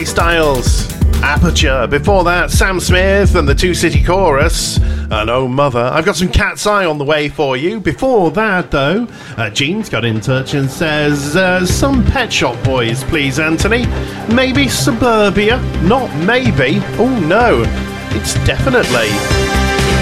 Harry Styles, Aperture. Before that, Sam Smith and the Two City Chorus. And oh mother, I've got some Cat's Eye on the way for you. Before that, though, Jean's got in touch and says, some Pet Shop Boys, please, Anthony. Maybe Suburbia? Not maybe. Oh no, it's definitely.